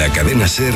la cadena SER,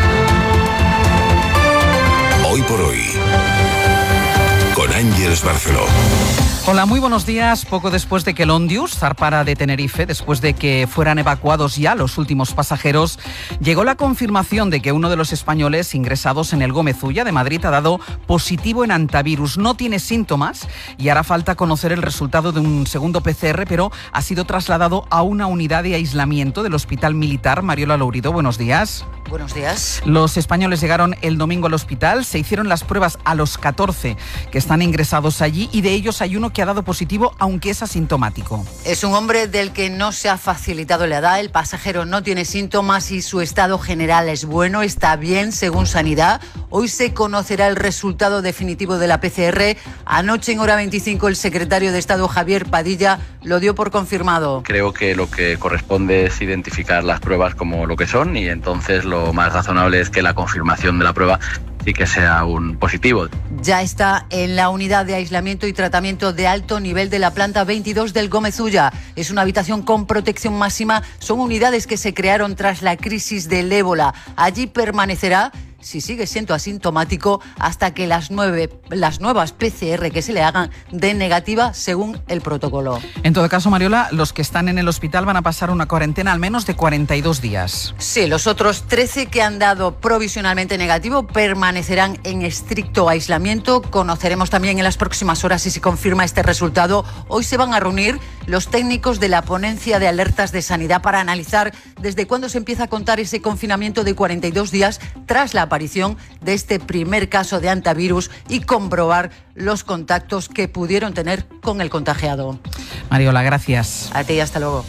Hoy por Hoy, con Ángeles Barceló. Hola, muy buenos días. Poco después de que el Ondius zarpara de Tenerife, después de que fueran evacuados ya los últimos pasajeros, llegó la confirmación de que uno de los españoles ingresados en el Gómez Ulla de Madrid ha dado positivo en hantavirus. No tiene síntomas y hará falta conocer el resultado de un segundo PCR, pero ha sido trasladado a una unidad de aislamiento del Hospital Militar. Mariola Lourido, buenos días. Buenos días. Los españoles llegaron el domingo al hospital, se hicieron las pruebas a los 14 que están ingresados allí y de ellos hay uno que ha dado positivo, aunque es asintomático. Es un hombre del que no se ha facilitado la edad, el pasajero no tiene síntomas y su estado general es bueno, está bien según Sanidad. Hoy se conocerá el resultado definitivo de la PCR. Anoche en hora 25 el secretario de Estado Javier Padilla lo dio por confirmado. Creo que lo que corresponde es identificar las pruebas como lo que son y entonces lo más razonable es que la confirmación de la prueba sí que sea un positivo. Ya está en la unidad de aislamiento y tratamiento de alto nivel de la planta 22 del Gómez Ulla. Es una habitación con protección máxima. Son unidades que se crearon tras la crisis del ébola. Allí permanecerá, si sigue siendo asintomático, hasta que las nuevas PCR que se le hagan den negativa según el protocolo. En todo caso, Mariola, los que están en el hospital van a pasar una cuarentena al menos de 42 días. Sí, los otros 13 que han dado provisionalmente negativo permanecerán en estricto aislamiento. Conoceremos también en las próximas horas si se confirma este resultado. Hoy se van a reunir los técnicos de la ponencia de alertas de sanidad para analizar desde cuándo se empieza a contar ese confinamiento de 42 días tras la aparición de este primer caso de hantavirus y comprobar los contactos que pudieron tener con el contagiado. Mariola, gracias. A ti, hasta luego.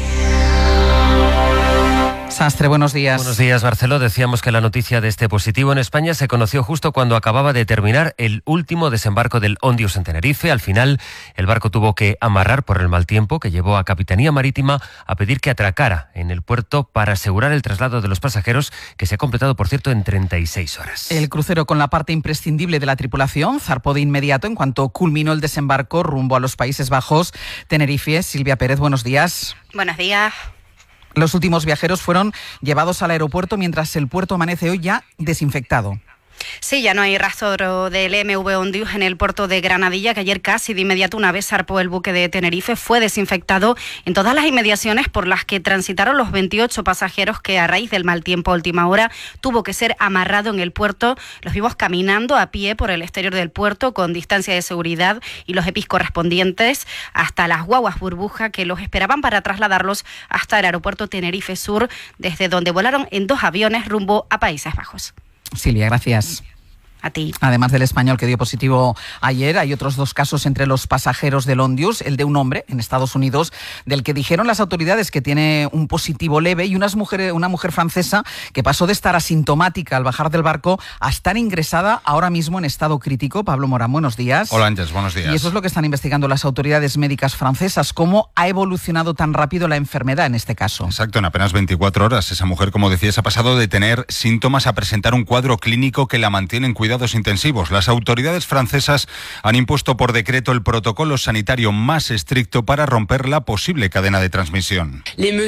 Sastre, buenos días. Buenos días, Barceló. Decíamos que la noticia de este positivo en España se conoció justo cuando acababa de terminar el último desembarco del Ondius en Tenerife. Al final, el barco tuvo que amarrar por el mal tiempo que llevó a Capitanía Marítima a pedir que atracara en el puerto para asegurar el traslado de los pasajeros, que se ha completado, por cierto, en 36 horas. El crucero con la parte imprescindible de la tripulación zarpó de inmediato en cuanto culminó el desembarco rumbo a los Países Bajos. Tenerife, Silvia Pérez, buenos días. Buenos días. Los últimos viajeros fueron llevados al aeropuerto mientras el puerto amanece hoy ya desinfectado. Sí, ya no hay rastro del MV Ondius en el puerto de Granadilla, que ayer casi de inmediato, una vez zarpó el buque de Tenerife, fue desinfectado en todas las inmediaciones por las que transitaron los 28 pasajeros que a raíz del mal tiempo a última hora tuvo que ser amarrado en el puerto. Los vimos caminando a pie por el exterior del puerto con distancia de seguridad y los EPIs correspondientes hasta las guaguas burbuja que los esperaban para trasladarlos hasta el aeropuerto Tenerife Sur, desde donde volaron en 2 aviones rumbo a Países Bajos. Silvia, gracias. A ti. Además del español que dio positivo ayer, hay otros 2 casos entre los pasajeros del Ondius, el de un hombre en Estados Unidos, del que dijeron las autoridades que tiene un positivo leve, y una mujer francesa que pasó de estar asintomática al bajar del barco a estar ingresada ahora mismo en estado crítico. Pablo Morán, buenos días. Hola, Ángeles, buenos días. Y eso es lo que están investigando las autoridades médicas francesas, cómo ha evolucionado tan rápido la enfermedad en este caso. Exacto, en apenas 24 horas. Esa mujer, como decías, ha pasado de tener síntomas a presentar un cuadro clínico que la mantiene en cuidados intensivos. Las autoridades francesas han impuesto por decreto el protocolo sanitario más estricto para romper la posible cadena de transmisión.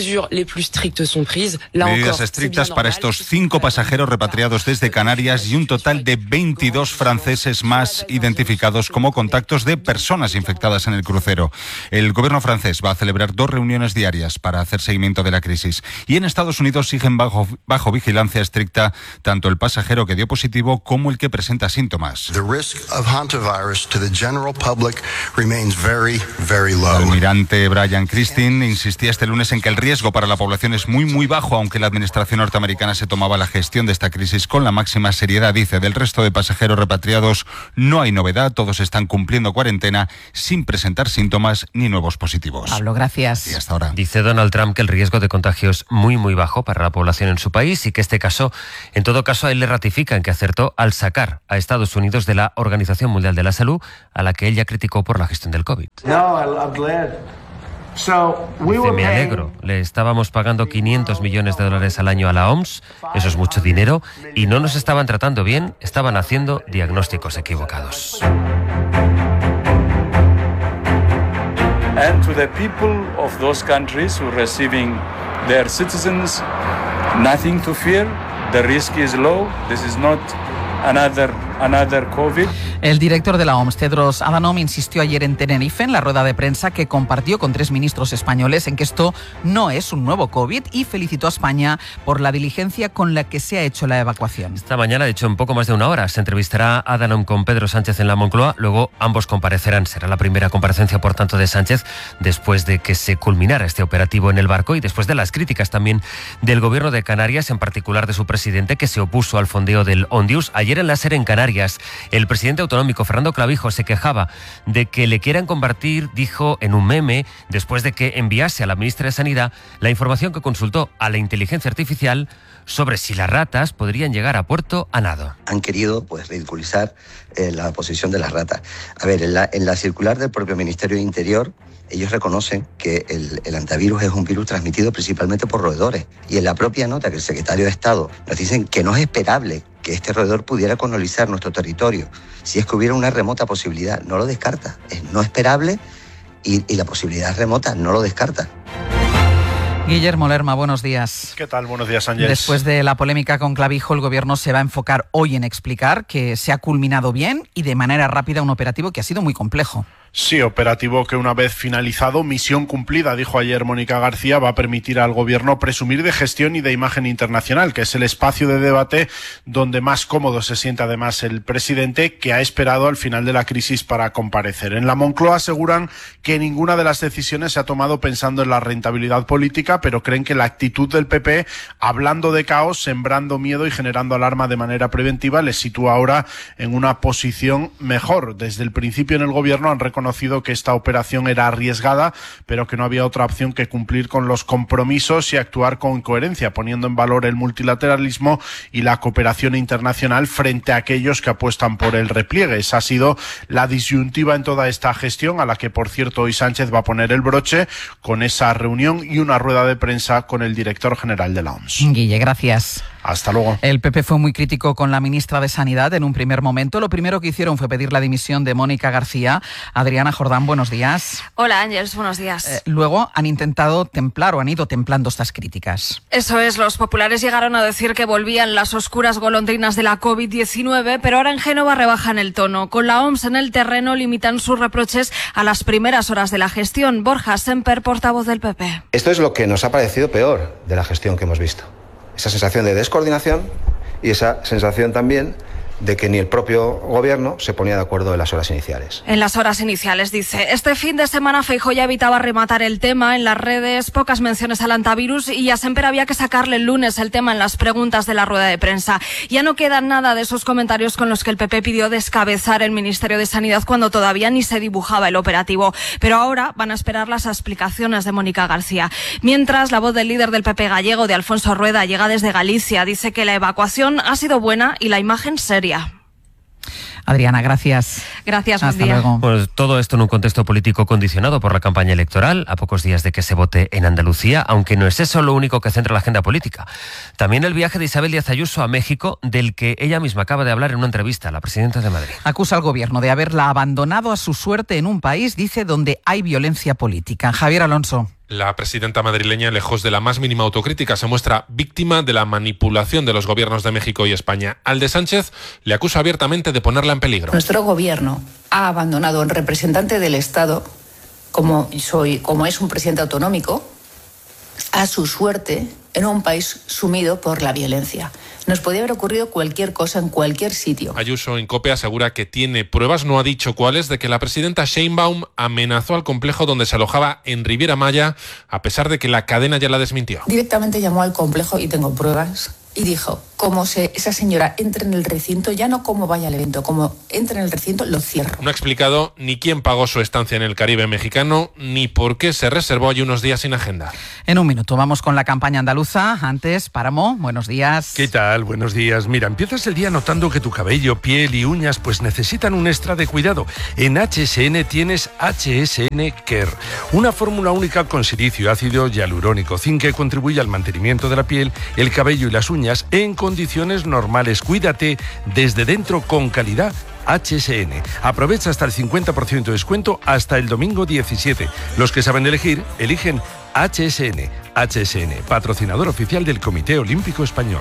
Medidas estrictas para estos 5 pasajeros repatriados desde Canarias y un total de 22 franceses más identificados como contactos de personas infectadas en el crucero. El gobierno francés va a celebrar 2 reuniones diarias para hacer seguimiento de la crisis. Y en Estados Unidos siguen bajo vigilancia estricta tanto el pasajero que dio positivo como el que presenta síntomas. El almirante Brian Christine insistía este lunes en que el riesgo para la población es muy bajo, aunque la administración norteamericana se tomaba la gestión de esta crisis con la máxima seriedad. Dice, del resto de pasajeros repatriados no hay novedad, todos están cumpliendo cuarentena sin presentar síntomas ni nuevos positivos. Pablo, gracias. Y hasta ahora. Dice Donald Trump que el riesgo de contagio es muy bajo para la población en su país y que este caso, en todo caso, a él le ratifican que acertó al sacar a Estados Unidos de la Organización Mundial de la Salud, a la que ella criticó por la gestión del COVID. Dice, me alegro, le estábamos pagando $500 millones al año a la OMS, eso es mucho dinero, y no nos estaban tratando bien, estaban haciendo diagnósticos equivocados. And to the people of those countries who are receiving their citizens, Nothing to fear. The risk is low. This is not another COVID. El director de la OMS, Tedros Adhanom, insistió ayer en Tenerife, en la rueda de prensa que compartió con 3 ministros españoles, en que esto no es un nuevo COVID, y felicitó a España por la diligencia con la que se ha hecho la evacuación. Esta mañana, de hecho, en poco más de una hora, se entrevistará Adhanom con Pedro Sánchez en la Moncloa. Luego ambos comparecerán. Será la primera comparecencia, por tanto, de Sánchez después de que se culminara este operativo en el barco y después de las críticas también del Gobierno de Canarias, en particular de su presidente, que se opuso al fondeo del Ondius. Ayer en la SER en Canarias, el presidente autonómico, Fernando Clavijo, se quejaba de que le quieran compartir, dijo en un meme, después de que enviase a la ministra de Sanidad la información que consultó a la inteligencia artificial sobre si las ratas podrían llegar a puerto a nado. Han querido ridiculizar la posición de las ratas. A ver, en la circular del propio Ministerio de Interior, ellos reconocen que el antivirus es un virus transmitido principalmente por roedores. Y en la propia nota que el secretario de Estado nos dicen que no es esperable que este roedor pudiera colonizar nuestro territorio si es que hubiera una remota posibilidad. No lo descarta. Es no esperable y la posibilidad remota no lo descarta. Guillermo Lerma, buenos días. ¿Qué tal? Buenos días, Ángeles. Después de la polémica con Clavijo, el Gobierno se va a enfocar hoy en explicar que se ha culminado bien y de manera rápida un operativo que ha sido muy complejo. Sí, operativo que una vez finalizado, misión cumplida, dijo ayer Mónica García, va a permitir al Gobierno presumir de gestión y de imagen internacional, que es el espacio de debate donde más cómodo se siente además el presidente, que ha esperado al final de la crisis para comparecer. En la Moncloa aseguran que ninguna de las decisiones se ha tomado pensando en la rentabilidad política, pero creen que la actitud del PP, hablando de caos, sembrando miedo y generando alarma de manera preventiva, les sitúa ahora en una posición mejor. Desde el principio en el Gobierno han reconocido que esta operación era arriesgada, pero que no había otra opción que cumplir con los compromisos y actuar con coherencia, poniendo en valor el multilateralismo y la cooperación internacional frente a aquellos que apuestan por el repliegue. Esa ha sido la disyuntiva en toda esta gestión, a la que, por cierto, hoy Sánchez va a poner el broche con esa reunión y una rueda de prensa con el director general de la OMS. Guille, gracias. Hasta luego. El PP fue muy crítico con la ministra de Sanidad en un primer momento. Lo primero que hicieron fue pedir la dimisión de Mónica García. Adriana Jordán, buenos días. Hola, Ángeles, buenos días. Luego han intentado templar o han ido templando estas críticas. Eso es, los populares llegaron a decir que volvían las oscuras golondrinas de la COVID-19, pero ahora en Génova rebajan el tono. Con la OMS en el terreno limitan sus reproches a las primeras horas de la gestión. Borja Semper, portavoz del PP. Esto es lo que nos ha parecido peor de la gestión que hemos visto. Esa sensación de descoordinación y esa sensación también de que ni el propio Gobierno se ponía de acuerdo en las horas iniciales. En las horas iniciales, dice. Este fin de semana Feijóo ya evitaba rematar el tema en las redes, pocas menciones al antivirus, y a Semper había que sacarle el lunes el tema en las preguntas de la rueda de prensa. Ya no queda nada de esos comentarios con los que el PP pidió descabezar el Ministerio de Sanidad cuando todavía ni se dibujaba el operativo. Pero ahora van a esperar las explicaciones de Mónica García. Mientras, la voz del líder del PP gallego, de Alfonso Rueda, llega desde Galicia. Dice que la evacuación ha sido buena y la imagen seria. Adriana, gracias. Gracias, buen día. Luego. Pues todo esto en un contexto político condicionado por la campaña electoral, a pocos días de que se vote en Andalucía, aunque no es eso lo único que centra la agenda política. También el viaje de Isabel Díaz Ayuso a México, del que ella misma acaba de hablar en una entrevista, la presidenta de Madrid. Acusa al Gobierno de haberla abandonado a su suerte en un país, dice, donde hay violencia política. Javier Alonso. La presidenta madrileña, lejos de la más mínima autocrítica, se muestra víctima de la manipulación de los gobiernos de México y España. Al de Sánchez le acusa abiertamente de ponerla en peligro. Nuestro gobierno ha abandonado a un representante del Estado, como es un presidente autonómico, a su suerte en un país sumido por la violencia. Nos podía haber ocurrido cualquier cosa en cualquier sitio. Ayuso en COPE asegura que tiene pruebas, no ha dicho cuáles, de que la presidenta Sheinbaum amenazó al complejo donde se alojaba en Riviera Maya, a pesar de que la cadena ya la desmintió. Directamente llamó al complejo, y tengo pruebas, y dijo, como esa señora entre en el recinto, ya no como vaya al evento, como entre en el recinto, lo cierro. No ha explicado ni quién pagó su estancia en el Caribe mexicano, ni por qué se reservó allí unos días sin agenda. En un minuto vamos con la campaña andaluza. Antes, Páramo, buenos días. ¿Qué tal? Buenos días. Mira, empiezas el día notando que tu cabello, piel y uñas pues necesitan un extra de cuidado. En HSN tienes HSN Care, una fórmula única con silicio, ácido hialurónico, zinc, que contribuye al mantenimiento de la piel, el cabello y las uñas en condiciones normales. Cuídate desde dentro con calidad. HSN. Aprovecha hasta el 50% de descuento hasta el domingo 17. Los que saben elegir, eligen HSN. HSN, patrocinador oficial del Comité Olímpico Español.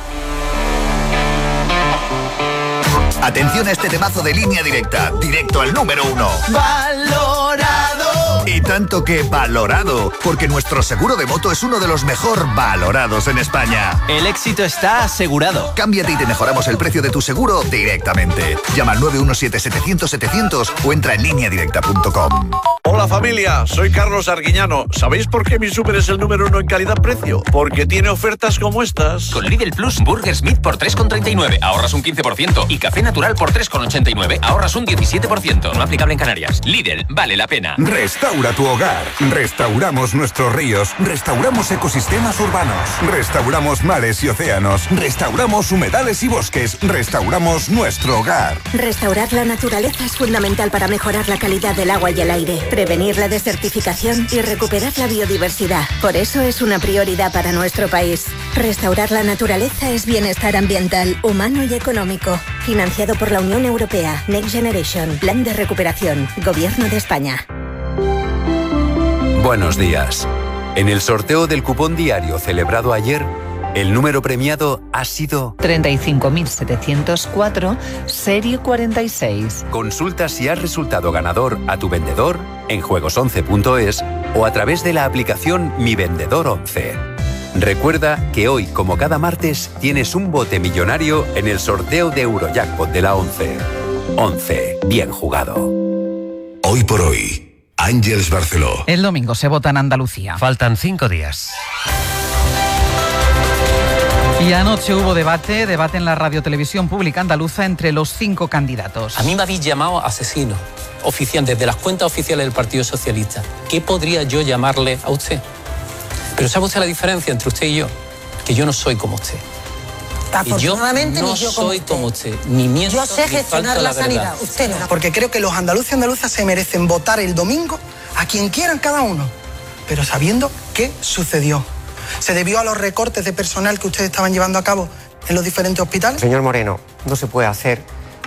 Atención a este temazo de Línea Directa, directo al número 1. ¡Valorado! Y tanto que valorado, porque nuestro seguro de moto es uno de los mejor valorados en España. El éxito está asegurado. Cámbiate y te mejoramos el precio de tu seguro directamente. Llama al 917-700-700 o entra en lineadirecta.com. Hola familia, soy Carlos Arguiñano. ¿Sabéis por qué mi súper es el número 1 en calidad-precio? Porque tiene ofertas como estas. Con Lidl Plus, Burger Smith por 3,39, ahorras un 15%. Y café natural por 3,89, ahorras un 17%. No aplicable en Canarias. Lidl, vale la pena. Restaura tu hogar. Restauramos nuestros ríos. Restauramos ecosistemas urbanos. Restauramos mares y océanos. Restauramos humedales y bosques. Restauramos nuestro hogar. Restaurar la naturaleza es fundamental para mejorar la calidad del agua y el aire, prevenir la desertificación y recuperar la biodiversidad. Por eso es una prioridad para nuestro país. Restaurar la naturaleza es bienestar ambiental, humano y económico. Financiado por la Unión Europea. Next Generation. Plan de recuperación. Gobierno de España. Buenos días. En el sorteo del cupón diario celebrado ayer, el número premiado ha sido 35.704, serie 46. Consulta si has resultado ganador a tu vendedor en juegos11.es o a través de la aplicación Mi Vendedor 11. Recuerda que hoy, como cada martes, tienes un bote millonario en el sorteo de Eurojackpot de la 11. 11. Bien jugado. Hoy por hoy, Ángeles Barceló. El domingo se vota en Andalucía. Faltan 5 días. Y anoche hubo debate en la radiotelevisión pública andaluza entre los 5 candidatos. A mí me habéis llamado asesino oficial desde las cuentas oficiales del Partido Socialista. ¿Qué podría yo llamarle a usted? Pero ¿sabe usted la diferencia entre usted y yo? Que yo no soy como usted. Afortunadamente, no ni yo soy como usted. Ni miento, yo sé ni gestionar falto la a sanidad, verdad. usted no. Porque creo que los andaluces y andaluzas se merecen votar el domingo a quien quieran cada uno, pero sabiendo qué sucedió. ¿Se debió a los recortes de personal que ustedes estaban llevando a cabo en los diferentes hospitales? Señor Moreno, no se puede hacer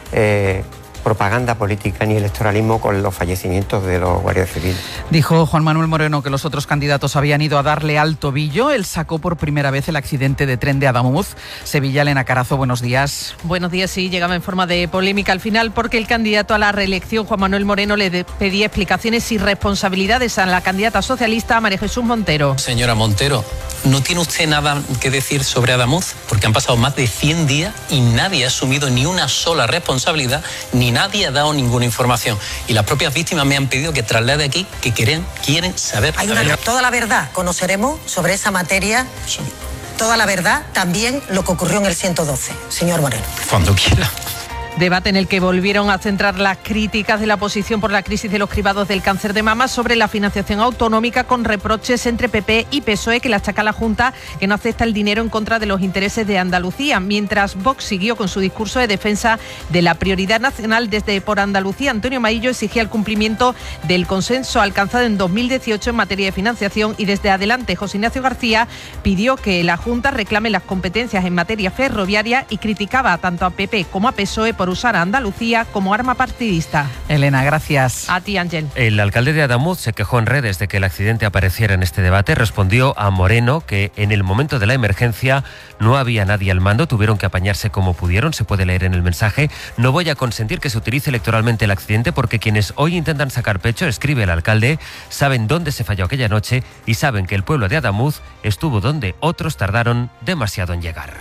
propaganda política ni electoralismo con los fallecimientos de los guardias civiles. Dijo Juan Manuel Moreno que los otros candidatos habían ido a darle al tobillo. Él sacó por primera vez el accidente de tren de Adamuz. Sevilla, Elena Carazo, buenos días. Buenos días, sí, llegaba en forma de polémica al final porque el candidato a la reelección, Juan Manuel Moreno, le pedía explicaciones y responsabilidades a la candidata socialista María Jesús Montero. Señora Montero, ¿no tiene usted nada que decir sobre Adamuz? Porque han pasado más de 100 días y nadie ha asumido ni una sola responsabilidad, ni nadie ha dado ninguna información. Y las propias víctimas me han pedido que traslade aquí que quieren saber. Toda la verdad conoceremos sobre esa materia, toda la verdad, también lo que ocurrió en el 112, señor Moreno. Cuando quiera. Debate en el que volvieron a centrar las críticas de la oposición por la crisis de los cribados del cáncer de mama sobre la financiación autonómica, con reproches entre PP y PSOE que le achaca a la Junta que no acepta el dinero en contra de los intereses de Andalucía, mientras Vox siguió con su discurso de defensa de la prioridad nacional. Desde Por Andalucía, Antonio Maillo exigía el cumplimiento del consenso alcanzado en 2018 en materia de financiación, y desde Adelante, José Ignacio García pidió que la Junta reclame las competencias en materia ferroviaria y criticaba tanto a PP como a PSOE por usar a Andalucía como arma partidista. Elena, gracias. A ti, Ángel. El alcalde de Adamuz se quejó en redes de que el accidente apareciera en este debate. Respondió a Moreno que en el momento de la emergencia no había nadie al mando, tuvieron que apañarse como pudieron. Se puede leer en el mensaje: no voy a consentir que se utilice electoralmente el accidente porque quienes hoy intentan sacar pecho, escribe el alcalde, saben dónde se falló aquella noche y saben que el pueblo de Adamuz estuvo donde otros tardaron demasiado en llegar.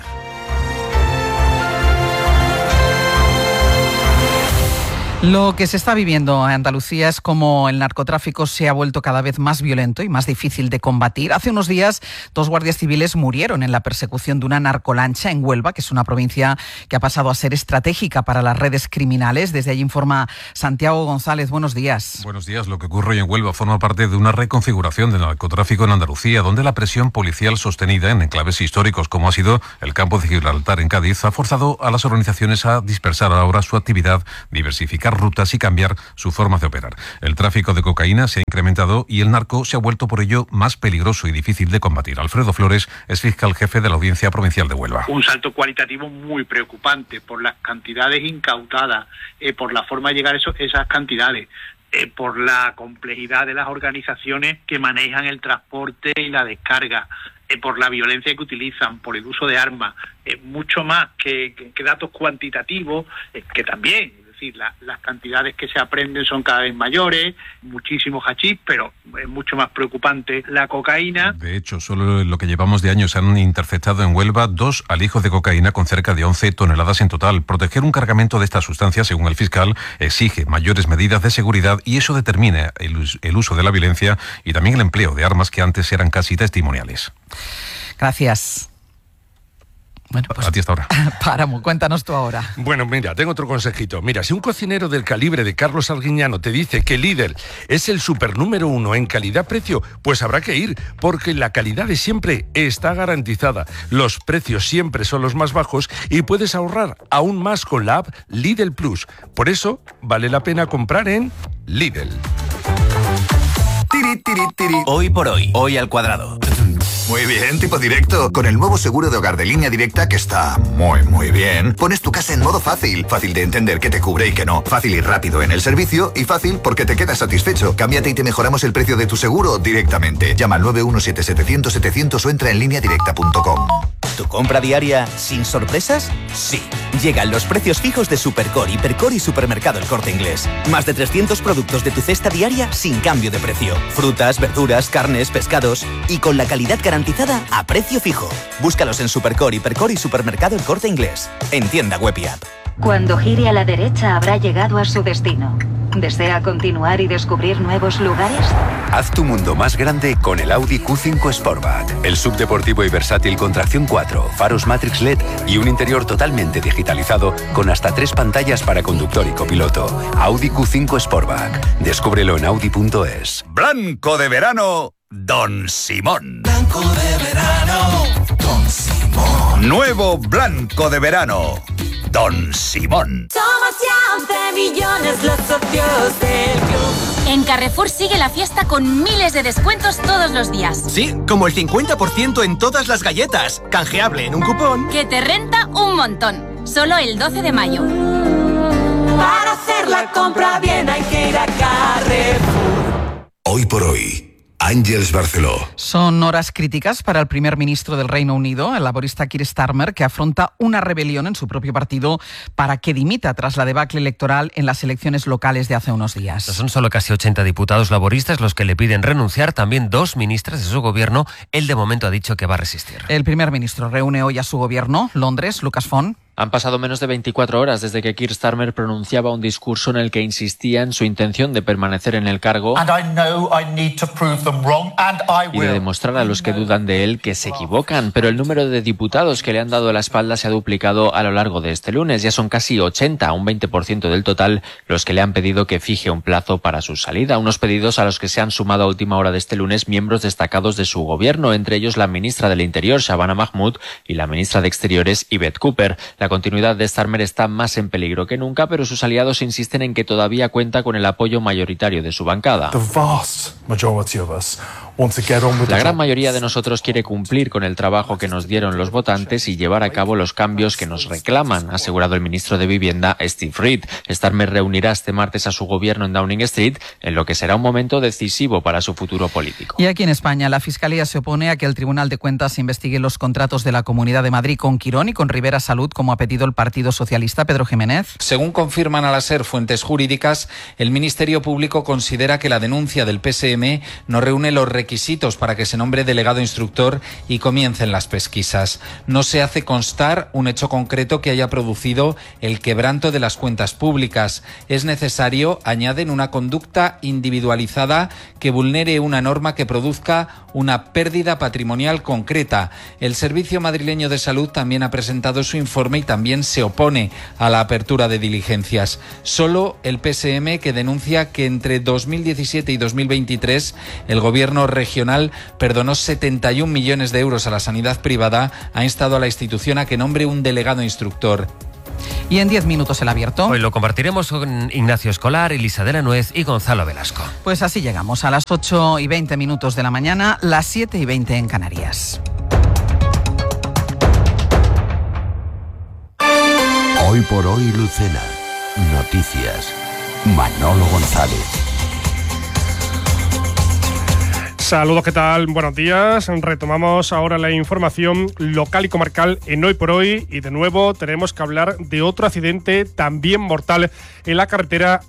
Lo que se está viviendo en Andalucía es como el narcotráfico se ha vuelto cada vez más violento y más difícil de combatir. Hace unos días 2 guardias civiles murieron en la persecución de una narcolancha en Huelva, que es una provincia que ha pasado a ser estratégica para las redes criminales. Desde allí informa Santiago González. Buenos días. Buenos días. Lo que ocurre hoy en Huelva forma parte de una reconfiguración del narcotráfico en Andalucía, donde la presión policial sostenida en enclaves históricos, como ha sido el campo de Gibraltar en Cádiz, ha forzado a las organizaciones a dispersar ahora su actividad, diversificar rutas y cambiar su forma de operar. El tráfico de cocaína se ha incrementado y el narco se ha vuelto por ello más peligroso y difícil de combatir. Alfredo Flores es fiscal jefe de la Audiencia Provincial de Huelva. Un salto cualitativo muy preocupante por las cantidades incautadas, por la forma de llegar a esas cantidades, por la complejidad de las organizaciones que manejan el transporte y la descarga, por la violencia que utilizan, por el uso de armas, mucho más que datos cuantitativos, que también, es decir, las cantidades que se aprenden son cada vez mayores, muchísimo hachís, pero es mucho más preocupante la cocaína. De hecho, solo en lo que llevamos de año se han interceptado en Huelva 2 alijos de cocaína con cerca de 11 toneladas en total. Proteger un cargamento de esta sustancia, según el fiscal, exige mayores medidas de seguridad y eso determina el uso de la violencia y también el empleo de armas que antes eran casi testimoniales. Gracias. Bueno, pues a ti hasta ahora. Páramo, cuéntanos tú ahora. Bueno, mira, tengo otro consejito. Mira, si un cocinero del calibre de Carlos Arguiñano te dice que Lidl es el super número 1 en calidad-precio, pues habrá que ir, porque la calidad de siempre está garantizada. Los precios siempre son los más bajos y puedes ahorrar aún más con la app Lidl Plus. Por eso, vale la pena comprar en Lidl. Hoy por hoy, hoy al cuadrado. Muy bien, tipo directo. Con el nuevo seguro de hogar de Línea Directa, que está muy bien, pones tu casa en modo fácil. Fácil de entender qué te cubre y qué no. Fácil y rápido en el servicio y fácil porque te quedas satisfecho. Cámbiate y te mejoramos el precio de tu seguro directamente. Llama al 917-700-700 o entra en lineadirecta.com. ¿Tu compra diaria sin sorpresas? Sí. Llegan los precios fijos de Supercore, Hipercore y Supermercado El Corte Inglés. Más de 300 productos de tu cesta diaria sin cambio de precio. Frutas, verduras, carnes, pescados y con la calidad garantizada a precio fijo. Búscalos en Supercore, Hipercore y Supermercado El Corte Inglés. En tienda web y app. Cuando gire a la derecha habrá llegado a su destino. ¿Desea continuar y descubrir nuevos lugares? Haz tu mundo más grande con el Audi Q5 Sportback. El subdeportivo y versátil con tracción 4, faros Matrix LED y un interior totalmente digitalizado con hasta 3 pantallas para conductor y copiloto. Audi Q5 Sportback. Descúbrelo en Audi.es. Blanco de verano, Don Simón. Blanco de verano, Don Simón. Nuevo Blanco de verano, Don Simón. Somos ya 11 millones los socios del club. En Carrefour sigue la fiesta con miles de descuentos todos los días. Sí, como el 50% en todas las galletas. Canjeable en un cupón. Que te renta un montón. Solo el 12 de mayo. Para hacer la compra bien hay que ir a Carrefour. Hoy por hoy, Àngels Barceló. Son horas críticas para el primer ministro del Reino Unido, el laborista Keir Starmer, que afronta una rebelión en su propio partido para que dimita tras la debacle electoral en las elecciones locales de hace unos días. No son solo casi 80 diputados laboristas los que le piden renunciar, también 2 ministras de su gobierno. Él de momento ha dicho que va a resistir. El primer ministro reúne hoy a su gobierno, Londres, Lucas Font. Han pasado menos de 24 horas desde que Keir Starmer pronunciaba un discurso en el que insistía en su intención de permanecer en el cargo y de demostrar a los que dudan de él que se equivocan. Pero el número de diputados que le han dado la espalda se ha duplicado a lo largo de este lunes. Ya son casi 80, un 20% del total, los que le han pedido que fije un plazo para su salida. Unos pedidos a los que se han sumado a última hora de este lunes miembros destacados de su gobierno, entre ellos la ministra del Interior, Shabana Mahmood, y la ministra de Exteriores, Yvette Cooper. La continuidad de Starmer está más en peligro que nunca, pero sus aliados insisten en que todavía cuenta con el apoyo mayoritario de su bancada. La gran mayoría de nosotros quiere cumplir con el trabajo que nos dieron los votantes y llevar a cabo los cambios que nos reclaman, ha asegurado el ministro de Vivienda, Steve Reed. Starmer reunirá este martes a su gobierno en Downing Street, en lo que será un momento decisivo para su futuro político. Y aquí en España, la Fiscalía se opone a que el Tribunal de Cuentas investigue los contratos de la Comunidad de Madrid con Quirón y con Rivera Salud, como ha pedido el Partido Socialista. Pedro Jiménez. Según confirman a la SER fuentes jurídicas, el Ministerio Público considera que la denuncia del PSM no reúne los requisitos para que se nombre delegado instructor y comiencen las pesquisas. No se hace constar un hecho concreto que haya producido el quebranto de las cuentas públicas. Es necesario, añaden, una conducta individualizada que vulnere una norma que produzca una pérdida patrimonial concreta. El Servicio Madrileño de Salud también ha presentado su informe y también se opone a la apertura de diligencias. Solo el PSM, que denuncia que entre 2017 y 2023 el gobierno regional perdonó 71 millones de euros a la sanidad privada, ha instado a la institución a que nombre un delegado instructor. Y en 10 minutos el abierto. Hoy lo compartiremos con Ignacio Escolar, Elisa de la Nuez y Gonzalo Velasco. Pues así llegamos a las 8:20 de la mañana, las 7:20 en Canarias. Hoy por hoy, Lucena. Noticias. Manolo González. Saludos, ¿qué tal? Buenos días. Retomamos ahora la información local y comarcal en Hoy por Hoy y de nuevo tenemos que hablar de otro accidente también mortal en la carretera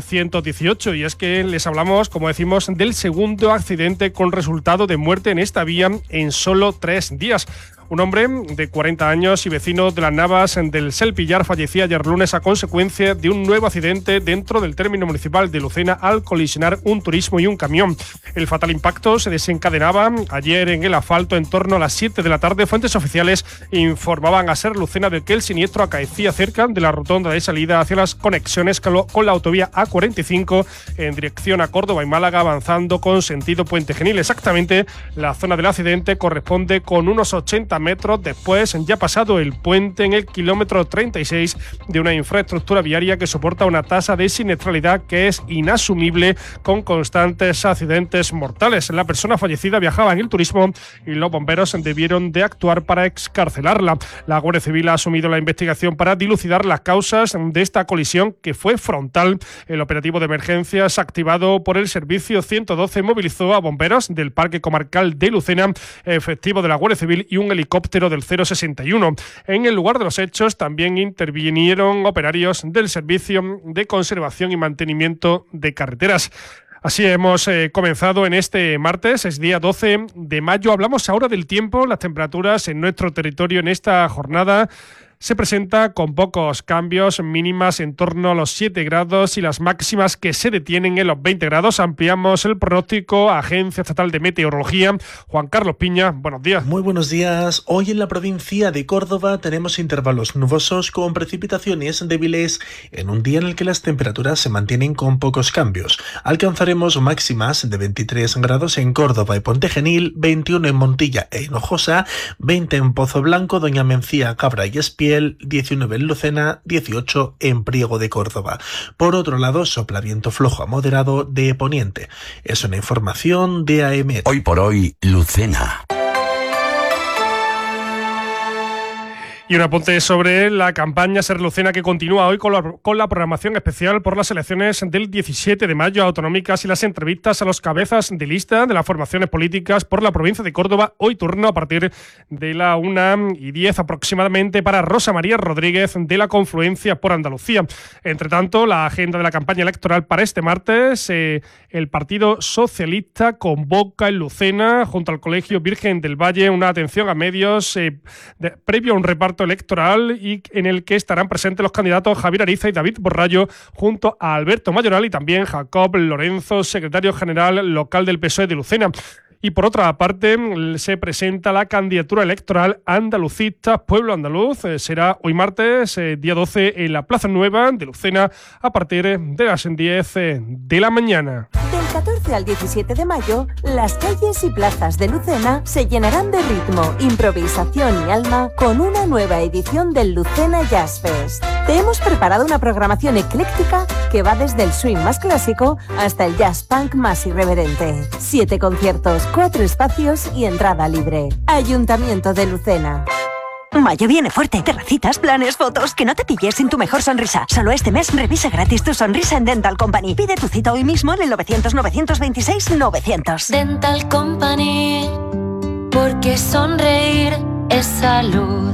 A318 y es que les hablamos, como decimos, del segundo accidente con resultado de muerte en esta vía en solo 3 días. Un hombre de 40 años y vecino de las Navas del Selpillar fallecía ayer lunes a consecuencia de un nuevo accidente dentro del término municipal de Lucena al colisionar un turismo y un camión. El fatal impacto se desencadenaba ayer en el asfalto en torno a las 7 de la tarde. Fuentes oficiales informaban a Ser Lucena de que el siniestro acaecía cerca de la rotonda de salida hacia las conexiones con la autovía A45 en dirección a Córdoba y Málaga, avanzando con sentido Puente Genil. Exactamente, la zona del accidente corresponde con unos 80 metros después, ya pasado el puente en el kilómetro 36 de una infraestructura viaria que soporta una tasa de siniestralidad que es inasumible, con constantes accidentes mortales. La persona fallecida viajaba en el turismo y los bomberos debieron de actuar para excarcelarla. La Guardia Civil ha asumido la investigación para dilucidar las causas de esta colisión que fue frontal. El operativo de emergencias activado por el servicio 112 movilizó a bomberos del Parque Comarcal de Lucena, efectivo de la Guardia Civil y un helicóptero del 061. En el lugar de los hechos también intervinieron operarios del Servicio de Conservación y Mantenimiento de Carreteras. Así hemos comenzado en este martes, es día 12 de mayo. Hablamos ahora del tiempo. Las temperaturas en nuestro territorio en esta jornada se presenta con pocos cambios, mínimas en torno a los 7 grados y las máximas que se detienen en los 20 grados. Ampliamos el pronóstico. Agencia Estatal de Meteorología. Juan Carlos Piña, buenos días. Muy buenos días. Hoy en la provincia de Córdoba tenemos intervalos nubosos con precipitaciones débiles en un día en el que las temperaturas se mantienen con pocos cambios. Alcanzaremos máximas de 23 grados en Córdoba y Puente Genil, 21 en Montilla e Hinojosa, 20 en Pozo Blanco, Doña Mencía, Cabra y Espiel, 19 en Lucena, 18 en Priego de Córdoba. Por otro lado, sopla viento flojo a moderado de poniente. Es una información de AM. Hoy por Hoy, Lucena. Y un apunte sobre la campaña Ser Lucena que continúa hoy con la programación especial por las elecciones del 17 de mayo autonómicas y las entrevistas a los cabezas de lista de las formaciones políticas por la provincia de Córdoba. Hoy turno a partir de la 1:10 aproximadamente para Rosa María Rodríguez de la Confluencia por Andalucía. Entre tanto, la agenda de la campaña electoral para este martes, el Partido Socialista convoca en Lucena, junto al Colegio Virgen del Valle, una atención a medios previo a un reparto electoral y en el que estarán presentes los candidatos Javier Ariza y David Borrallo junto a Alberto Mayoral y también Jacob Lorenzo, secretario general local del PSOE de Lucena. Y por otra parte, se presenta la candidatura electoral Andalucistas Pueblo Andaluz. Será hoy martes, día 12, en la Plaza Nueva de Lucena a partir de las 10 de la mañana. Del 14 al 17 de mayo, las calles y plazas de Lucena se llenarán de ritmo, improvisación y alma con una nueva edición del Lucena Jazz Fest. Te hemos preparado una programación ecléctica que va desde el swing más clásico hasta el jazz punk más irreverente. 7 conciertos, 4 espacios y entrada libre. Ayuntamiento de Lucena. Mayo viene fuerte. Terracitas, planes, fotos. Que no te pilles sin tu mejor sonrisa. Solo este mes revisa gratis tu sonrisa en Dental Company. Pide tu cita hoy mismo en el 900-926-900. Dental Company, porque sonreír es salud.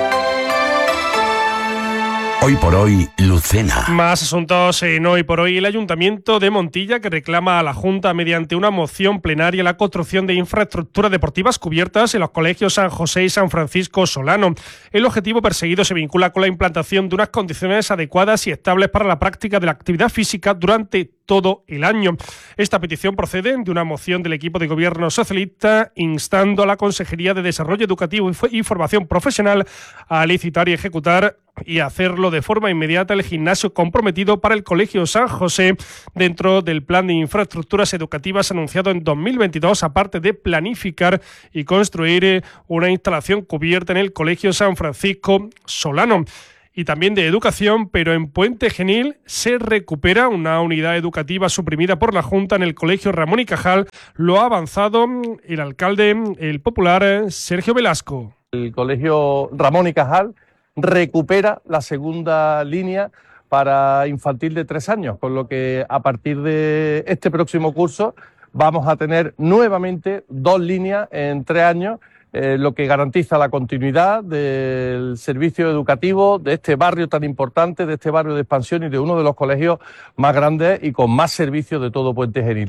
Hoy por Hoy, Lucena. Más asuntos en Hoy por Hoy. El Ayuntamiento de Montilla, que reclama a la Junta mediante una moción plenaria la construcción de infraestructuras deportivas cubiertas en los colegios San José y San Francisco Solano. El objetivo perseguido se vincula con la implantación de unas condiciones adecuadas y estables para la práctica de la actividad física durante todo el año. Esta petición procede de una moción del equipo de gobierno socialista instando a la Consejería de Desarrollo Educativo y Formación Profesional a licitar y ejecutar y hacerlo de forma inmediata el gimnasio comprometido para el Colegio San José dentro del plan de infraestructuras educativas anunciado en 2022, aparte de planificar y construir una instalación cubierta en el Colegio San Francisco Solano. Y también de educación, pero en Puente Genil se recupera una unidad educativa suprimida por la Junta en el Colegio Ramón y Cajal. Lo ha avanzado el alcalde, el popular Sergio Velasco. El Colegio Ramón y Cajal recupera la segunda línea para infantil de 3 años, con lo que a partir de este próximo curso vamos a tener nuevamente 2 líneas en 3 años, lo que garantiza la continuidad del servicio educativo de este barrio tan importante, de este barrio de expansión y de uno de los colegios más grandes y con más servicios de todo Puente Genil.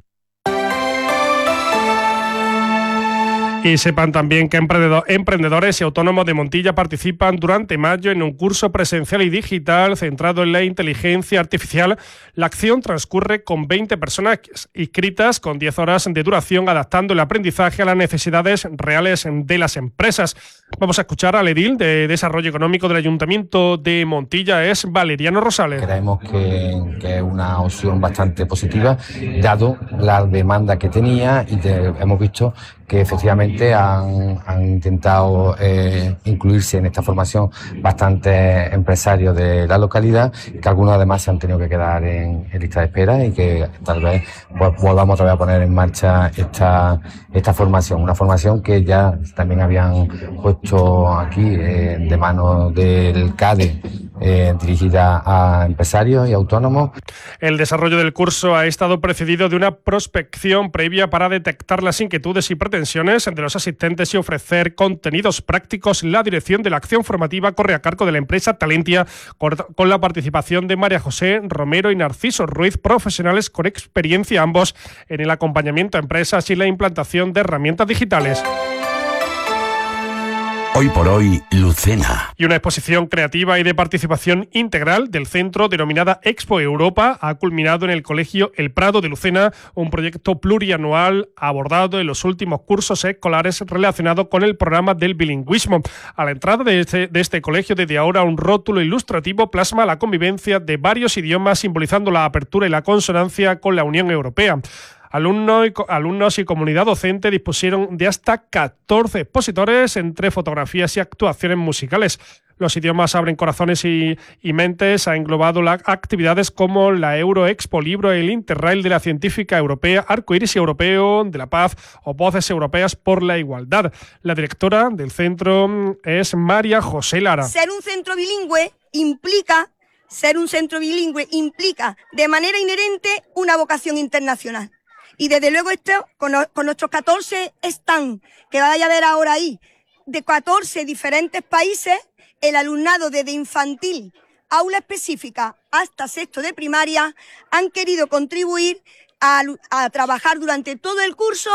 Y sepan también que emprendedores y autónomos de Montilla participan durante mayo en un curso presencial y digital centrado en la inteligencia artificial. La acción transcurre con 20 personas inscritas con 10 horas de duración, adaptando el aprendizaje a las necesidades reales de las empresas. Vamos a escuchar al edil de Desarrollo Económico del Ayuntamiento de Montilla, es Valeriano Rosales. Creemos que es una opción bastante positiva, dado la demanda que tenía y hemos visto que efectivamente han intentado incluirse en esta formación bastantes empresarios de la localidad, que algunos además se han tenido que quedar en lista de espera y que tal vez volvamos otra vez a poner en marcha esta formación, una formación que ya también habían puesto aquí de mano del CADE, dirigida a empresarios y autónomos. El desarrollo del curso ha estado precedido de una prospección previa para detectar las inquietudes y pretensiones de los asistentes y ofrecer contenidos prácticos. La dirección de la acción formativa corre a cargo de la empresa Talentia, con la participación de María José Romero y Narciso Ruiz, profesionales con experiencia ambos en el acompañamiento a empresas y la implantación de herramientas digitales. Hoy por hoy, Lucena. Y una exposición creativa y de participación integral del centro denominada Expo Europa ha culminado en el Colegio El Prado de Lucena, un proyecto plurianual abordado en los últimos cursos escolares relacionado con el programa del bilingüismo. A la entrada de este colegio, desde ahora, un rótulo ilustrativo plasma la convivencia de varios idiomas, simbolizando la apertura y la consonancia con la Unión Europea. Alumnos y comunidad docente dispusieron de hasta 14 expositores entre fotografías y actuaciones musicales. Los idiomas abren corazones y mentes. Ha englobado actividades como la Euroexpo Libro, el Interrail de la Científica Europea, Arcoiris Europeo de la Paz o Voces Europeas por la Igualdad. La directora del centro es María José Lara. Ser un centro bilingüe implica de manera inherente una vocación internacional. Y desde luego esto, con nuestros 14 stands que vaya a ver ahora ahí, de 14 diferentes países, el alumnado desde infantil, aula específica, hasta sexto de primaria, han querido contribuir a trabajar durante todo el curso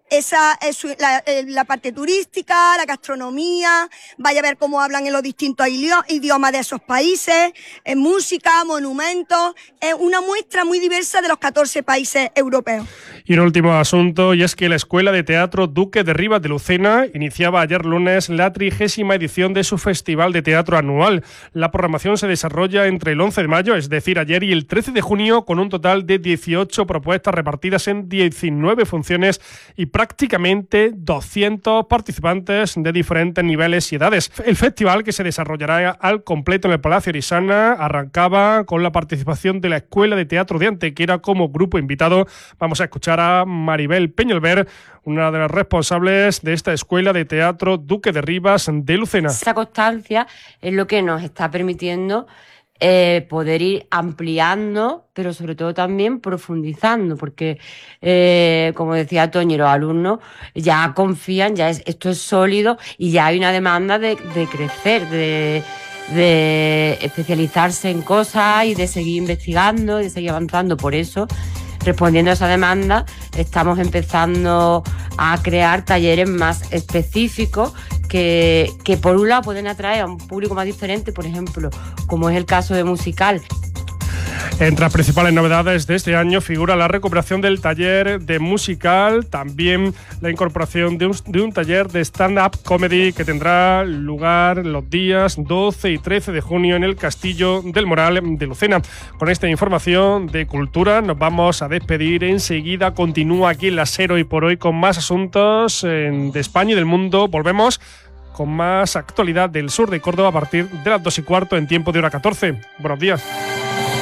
la parte turística, la gastronomía, vaya a ver cómo hablan en los distintos idiomas de esos países, música, monumentos, una muestra muy diversa de los 14 países europeos. Y un último asunto, y es que la Escuela de Teatro Duque de Rivas de Lucena iniciaba ayer lunes la 30ª edición de su Festival de Teatro anual. La programación se desarrolla entre el 11 de mayo, es decir, ayer, y el 13 de junio, con un total de 18 propuestas repartidas en 19 funciones y prácticamente 200 participantes de diferentes niveles y edades. El festival, que se desarrollará al completo en el Palacio Erisana, arrancaba con la participación de la Escuela de Teatro de Antequera como grupo invitado. Vamos a escuchar a Maribel Peñalver, una de las responsables de esta Escuela de Teatro Duque de Rivas de Lucena. Esa constancia es lo que nos está permitiendo poder ir ampliando, pero sobre todo también profundizando, porque como decía Toñi, los alumnos ya confían, esto es sólido y ya hay una demanda de crecer, de especializarse en cosas y de seguir investigando y de seguir avanzando. Por eso, respondiendo a esa demanda, estamos empezando a crear talleres más específicos que por un lado pueden atraer a un público más diferente, por ejemplo, como es el caso de musical. Entre las principales novedades de este año figura la recuperación del taller de musical, también la incorporación de un taller de stand-up comedy que tendrá lugar los días 12 y 13 de junio en el Castillo del Moral de Lucena. Con esta información de cultura nos vamos a despedir. Enseguida continúa aquí en la SER Hoy por Hoy con más asuntos de España y del mundo. Volvemos con más actualidad del sur de Córdoba a partir de las 2:15 en tiempo de hora 14. Buenos días.